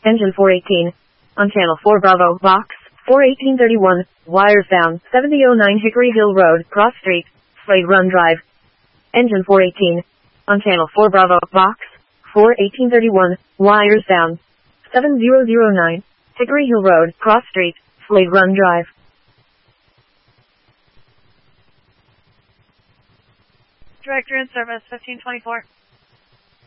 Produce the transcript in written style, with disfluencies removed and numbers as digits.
Engine 418. On channel 4 Bravo, box 41831, wires down, 7009 Hickory Hill Road, Cross Street, Slade Run Drive. Engine 418. On channel 4 Bravo, box 41831, wires down, 7009 Hickory Hill Road, Cross Street, Slade Run Drive. Director in service, 1524.